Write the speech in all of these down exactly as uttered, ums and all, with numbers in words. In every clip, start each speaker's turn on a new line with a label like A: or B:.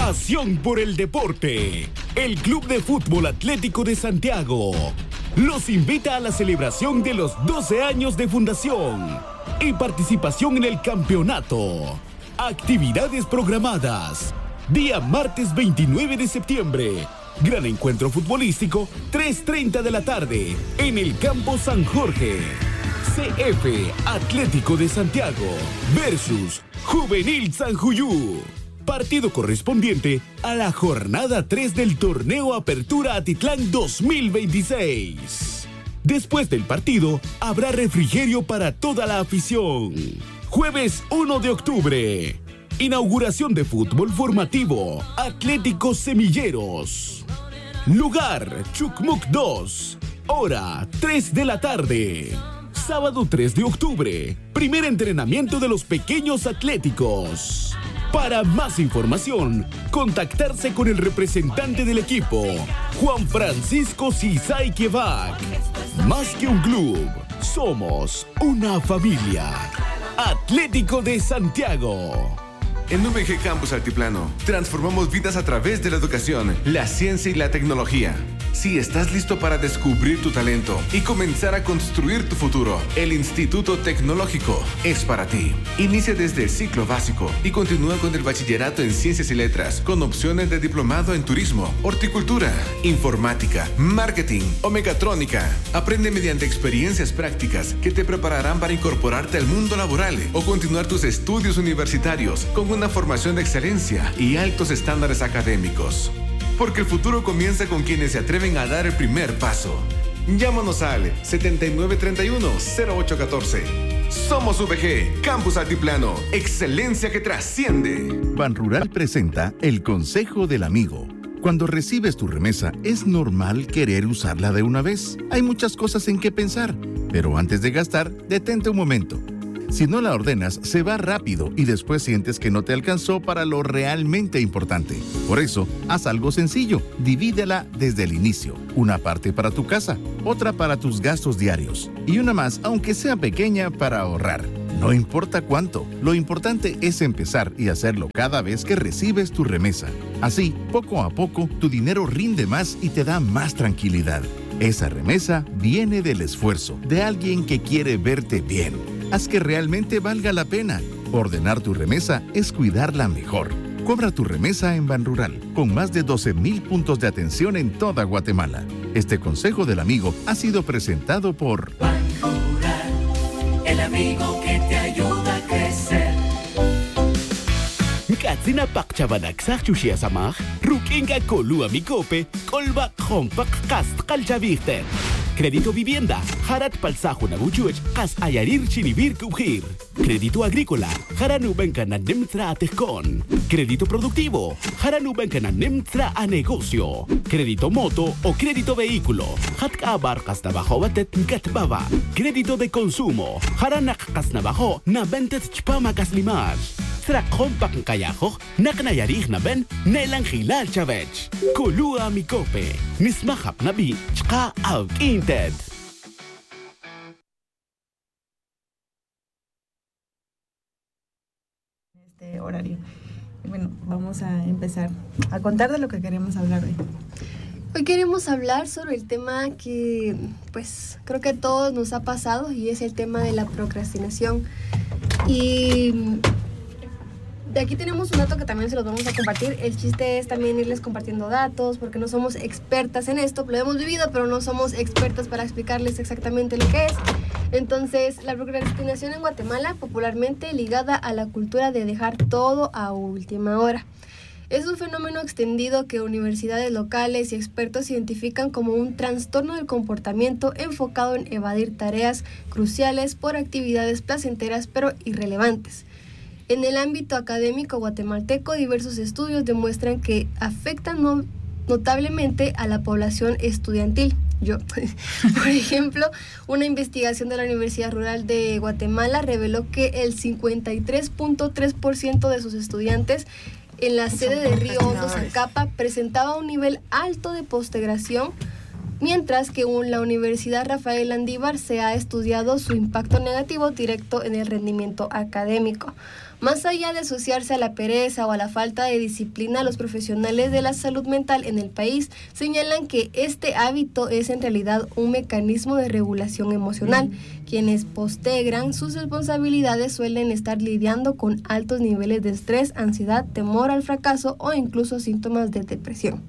A: Pasión por el deporte. El Club de Fútbol Atlético de Santiago los invita a la celebración de los doce años de fundación y participación en el campeonato. Actividades programadas. Día martes veintinueve de septiembre. Gran encuentro futbolístico, tres treinta de la tarde, en el Campo San Jorge. C F Atlético de Santiago versus Juvenil Sanjuyú. Partido correspondiente a la jornada tres del torneo Apertura Atitlán dos mil veintiséis. Después del partido, habrá refrigerio para toda la afición. Jueves uno de octubre. Inauguración de fútbol formativo, Atlético Semilleros. Lugar, Chucmuc dos. Hora, tres de la tarde. Sábado tres de octubre. Primer entrenamiento de los pequeños atléticos. Para más información, contactarse con el representante del equipo, Juan Francisco Cisay Quevac. Más que un club, somos una familia. Atlético de Santiago.
B: En U V G Campus Altiplano, transformamos vidas a través de la educación, la ciencia y la tecnología. Si estás listo para descubrir tu talento y comenzar a construir tu futuro, el Instituto Tecnológico es para ti. Inicia desde el ciclo básico y continúa con el bachillerato en Ciencias y Letras, con opciones de diplomado en Turismo, Horticultura, Informática, Marketing o Mecatrónica. Aprende mediante experiencias prácticas que te prepararán para incorporarte al mundo laboral o continuar tus estudios universitarios con una formación de excelencia y altos estándares académicos. Porque el futuro comienza con quienes se atreven a dar el primer paso. Llámanos al setenta y nueve treinta y uno cero ocho catorce. Somos U V G, Campus Altiplano, excelencia que trasciende.
C: Banrural presenta el Consejo del Amigo. Cuando recibes tu remesa, es normal querer usarla de una vez. Hay muchas cosas en que pensar, pero antes de gastar, detente un momento. Si no la ordenas, se va rápido y después sientes que no te alcanzó para lo realmente importante. Por eso, haz algo sencillo. Divídela desde el inicio. Una parte para tu casa, otra para tus gastos diarios y una más, aunque sea pequeña, para ahorrar. No importa cuánto, lo importante es empezar y hacerlo cada vez que recibes tu remesa. Así, poco a poco, tu dinero rinde más y te da más tranquilidad. Esa remesa viene del esfuerzo de alguien que quiere verte bien. Haz que realmente valga la pena. Ordenar tu remesa es cuidarla mejor. Cobra tu remesa en Banrural, con más de doce mil puntos de atención en toda Guatemala. Este consejo del amigo ha sido presentado por
D: Banrural, el amigo que te ayuda a crecer.
A: Katsina pakchabadak sa chushia samach, rukinga kolua mikope, kolba kompak kast kalchaviste. Crédito vivienda, Harat Palsajo Nabuchuech, Kas Ayarir Chinibir Kubhir. Crédito agrícola, Haranubenka na Nemtra Atejcon. Crédito productivo, Haranubenka na Nemtra a negocio. Crédito moto o crédito vehículo, Hatka Barcas Nabajo Batet Gatbaba. Crédito de consumo, Haranak Kas Nabajo, Nabentet Chpama Kaslimash. Trakon Paknkayajo, Naknayarij Naben, Nelan Hilal Chavech. Kolua Mikope, Nismahap Nabi, Chka Auk Inted.
E: Este horario. Bueno, vamos a empezar a contar de lo que queremos hablar hoy.
F: Hoy queremos hablar sobre el tema que, pues, creo que a todos nos ha pasado y es el tema de la procrastinación. Y de aquí tenemos un dato que también se los vamos a compartir. El chiste es también irles compartiendo datos porque no somos expertas en esto. Lo hemos vivido, pero no somos expertas para explicarles exactamente lo que es. Entonces, la procrastinación en Guatemala, popularmente ligada a la cultura de dejar todo a última hora. Es un fenómeno extendido que universidades locales y expertos identifican como un trastorno del comportamiento enfocado en evadir tareas cruciales por actividades placenteras pero irrelevantes. En el ámbito académico guatemalteco, diversos estudios demuestran que afectan no, notablemente a la población estudiantil. Yo, por ejemplo, una investigación de la Universidad Rural de Guatemala reveló que el cincuenta y tres punto tres por ciento de sus estudiantes en la sede de Río Hondo Zacapa presentaba un nivel alto de postergación mientras que en la Universidad Rafael Landívar se ha estudiado su impacto negativo directo en el rendimiento académico. Más allá de asociarse a la pereza o a la falta de disciplina, los profesionales de la salud mental en el país señalan que este hábito es en realidad un mecanismo de regulación emocional. Quienes postergan sus responsabilidades suelen estar lidiando con altos niveles de estrés, ansiedad, temor al fracaso o incluso síntomas de depresión.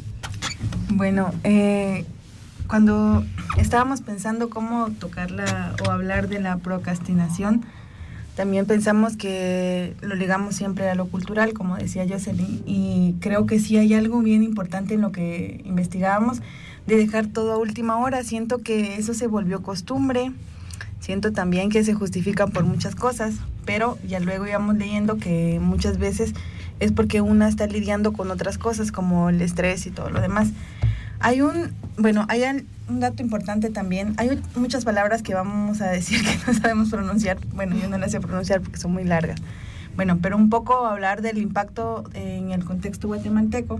E: Bueno, eh, cuando estábamos pensando cómo tocarla o hablar de la procrastinación, también pensamos que lo ligamos siempre a lo cultural, como decía Jocelyn, y creo que sí hay algo bien importante en lo que investigábamos, de dejar todo a última hora. Siento que eso se volvió costumbre, siento también que se justifican por muchas cosas, pero ya luego íbamos leyendo que muchas veces es porque una está lidiando con otras cosas, como el estrés y todo lo demás. Hay un, bueno, hay un dato importante también. Hay muchas palabras que vamos a decir que no sabemos pronunciar. Bueno, yo no las sé pronunciar porque son muy largas. Bueno, pero un poco hablar del impacto en el contexto guatemalteco,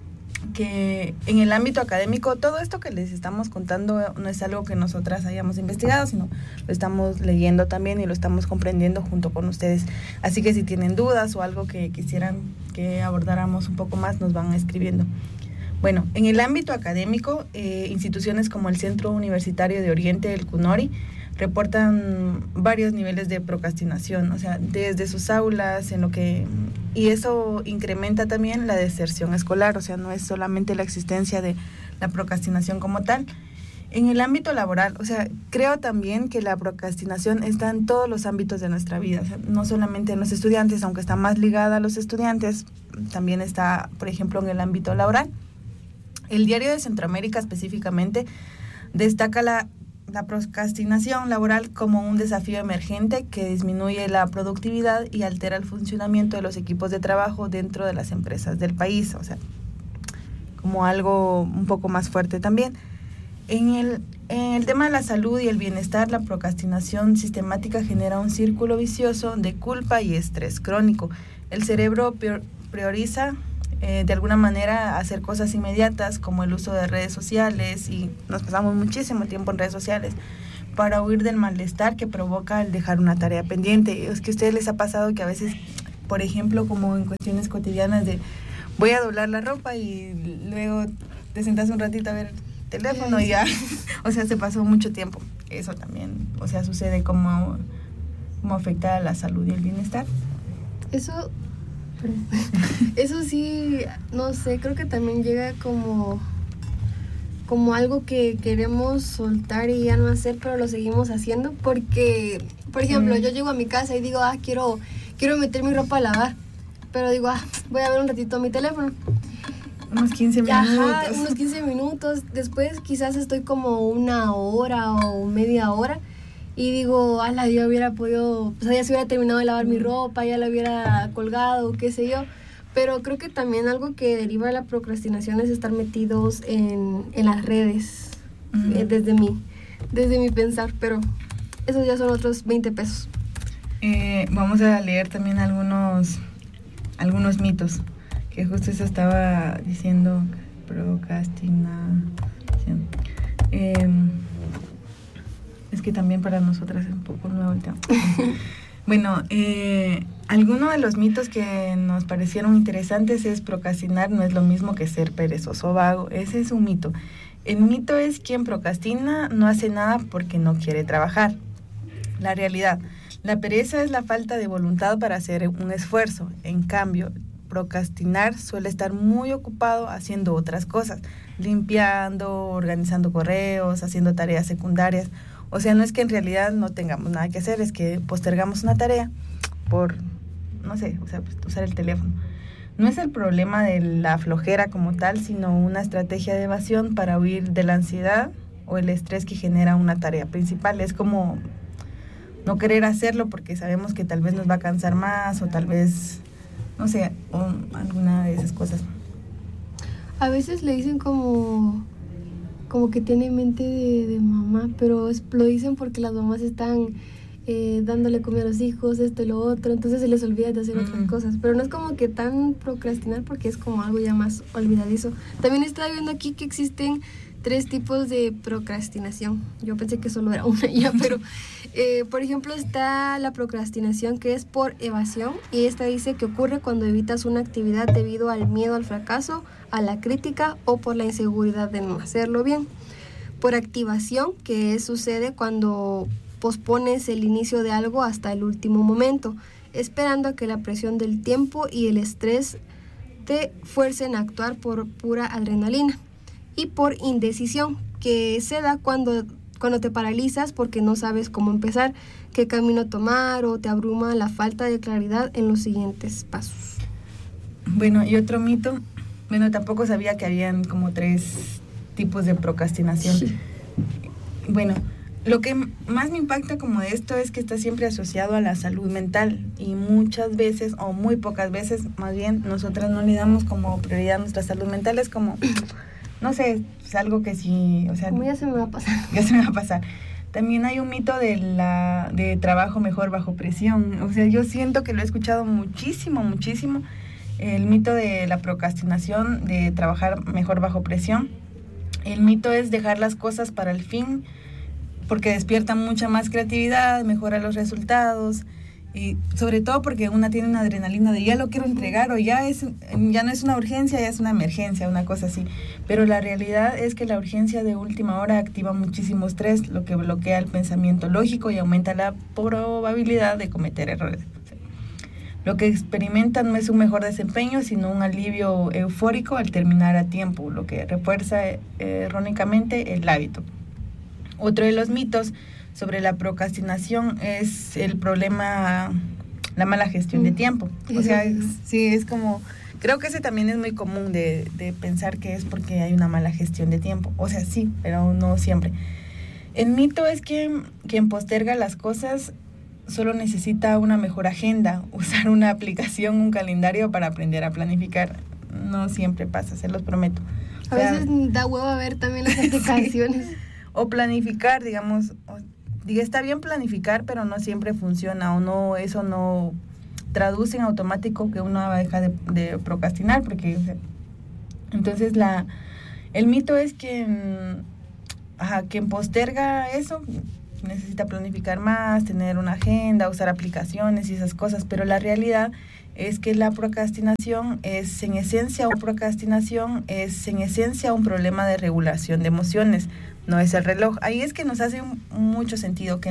E: que en el ámbito académico, todo esto que les estamos contando no es algo que nosotras hayamos investigado, sino lo estamos leyendo también y lo estamos comprendiendo junto con ustedes. Así que si tienen dudas o algo que quisieran que abordáramos un poco más, nos van escribiendo. Bueno, en el ámbito académico, eh, instituciones como el Centro Universitario de Oriente, el CUNORI, reportan varios niveles de procrastinación, o sea, desde sus aulas, en lo que y eso incrementa también la deserción escolar, o sea, no es solamente la existencia de la procrastinación como tal. En el ámbito laboral, o sea, creo también que la procrastinación está en todos los ámbitos de nuestra vida, o sea, no solamente en los estudiantes, aunque está más ligada a los estudiantes, también está, por ejemplo, en el ámbito laboral. El Diario de Centroamérica específicamente destaca la, la procrastinación laboral como un desafío emergente que disminuye la productividad y altera el funcionamiento de los equipos de trabajo dentro de las empresas del país, o sea, como algo un poco más fuerte también. En el, en el tema de la salud y el bienestar, la procrastinación sistemática genera un círculo vicioso de culpa y estrés crónico. El cerebro prioriza Eh, de alguna manera hacer cosas inmediatas como el uso de redes sociales, y nos pasamos muchísimo tiempo en redes sociales para huir del malestar que provoca el dejar una tarea pendiente. Es que a ustedes les ha pasado que a veces, por ejemplo, como en cuestiones cotidianas de voy a doblar la ropa y luego te sentas un ratito a ver teléfono y ya, o sea, se pasó mucho tiempo. Eso también, o sea, sucede como, como afecta a la salud y el bienestar.
F: Eso... Eso sí, no sé, creo que también llega como, como algo que queremos soltar y ya no hacer, pero lo seguimos haciendo porque, por ejemplo, mm. yo llego a mi casa y digo, ah, quiero, quiero meter mi ropa a lavar, pero digo, ah, voy a ver un ratito mi teléfono.
E: Unos quince minutos.
F: Ajá, unos quince minutos, después quizás estoy como una hora o media hora. Y digo, ala, yo hubiera podido, o sea, ya se hubiera terminado de lavar mi ropa, ya la hubiera colgado, qué sé yo. Pero creo que también algo que deriva de la procrastinación es estar metidos en, en las redes, uh-huh. eh, desde mi, desde mi pensar, pero esos ya son otros veinte pesos.
E: Eh, vamos a leer también algunos, algunos mitos, que justo eso estaba diciendo, procrastinación. Eh, Es que también para nosotras es un poco nuevo el tema. Bueno, eh, alguno de los mitos que nos parecieron interesantes es procrastinar no es lo mismo que ser perezoso o vago. Ese es un mito. El mito es quien procrastina no hace nada porque no quiere trabajar. La realidad, la pereza es la falta de voluntad para hacer un esfuerzo. En cambio, procrastinar suele estar muy ocupado haciendo otras cosas, limpiando, organizando correos, haciendo tareas secundarias. O sea, no es que en realidad no tengamos nada que hacer, es que postergamos una tarea por, no sé, o sea, pues, usar el teléfono. No es el problema de la flojera como tal, sino una estrategia de evasión para huir de la ansiedad o el estrés que genera una tarea principal. Es como no querer hacerlo porque sabemos que tal vez nos va a cansar más o tal vez, no sé, o alguna de esas cosas.
F: A veces le dicen como... como que tiene mente de, de mamá, pero es, lo dicen porque las mamás están eh, dándole comida a los hijos, esto y lo otro, entonces se les olvida de hacer mm. otras cosas, pero no es como que tan procrastinar porque es como algo ya más olvidadizo. También estaba viendo aquí que existen tres tipos de procrastinación. Yo pensé que solo era una ya, pero eh, por ejemplo está la procrastinación que es por evasión, y esta dice que ocurre cuando evitas una actividad debido al miedo al fracaso, a la crítica o por la inseguridad de no hacerlo bien. Por activación, que sucede cuando pospones el inicio de algo hasta el último momento, esperando a que la presión del tiempo y el estrés te fuercen a actuar por pura adrenalina. Y por indecisión, que se da cuando, cuando te paralizas porque no sabes cómo empezar, qué camino tomar, o te abruma la falta de claridad en los siguientes pasos.
E: Bueno, y otro mito, bueno, tampoco sabía que habían como tres tipos de procrastinación. Sí. Bueno, lo que más me impacta como de esto es que está siempre asociado a la salud mental, y muchas veces, o muy pocas veces, más bien, nosotras no le damos como prioridad a nuestra salud mental. Es como, no sé, es algo que sí, o sea...
F: Como ya se me va a pasar.
E: Ya se me va a pasar. También hay un mito de la de trabajo mejor bajo presión. O sea, yo siento que lo he escuchado muchísimo, muchísimo. El mito de la procrastinación, de trabajar mejor bajo presión. El mito es dejar las cosas para el fin, porque despierta mucha más creatividad, mejora los resultados, y sobre todo porque una tiene una adrenalina de ya lo quiero entregar, o ya es ya no es una urgencia, ya es una emergencia, una cosa así. Pero la realidad es que la urgencia de última hora activa muchísimo estrés, lo que bloquea el pensamiento lógico y aumenta la probabilidad de cometer errores. Lo que experimentan no es un mejor desempeño, sino un alivio eufórico al terminar a tiempo, lo que refuerza eh, erróneamente el hábito. Otro de los mitos sobre la procrastinación es el problema, la mala gestión de tiempo. O sea, es, sí, es como, creo que ese también es muy común de, de pensar que es porque hay una mala gestión de tiempo. O sea, sí, pero no siempre. El mito es que quien posterga las cosas solo necesita una mejor agenda, usar una aplicación, un calendario para aprender a planificar. No siempre pasa, se los prometo.
F: A o sea, veces da huevo a ver también las aplicaciones.
E: Sí. O planificar, digamos, o, diga, está bien planificar, pero no siempre funciona, o no, eso no traduce en automático que uno deja de, de procrastinar, porque, o sea, entonces la, el mito es que ajá, quien posterga eso necesita planificar más, tener una agenda, usar aplicaciones y esas cosas, pero la realidad es que la procrastinación es en esencia, o procrastinación es en esencia un problema de regulación de emociones, no es el reloj. Ahí es que nos hace mucho sentido que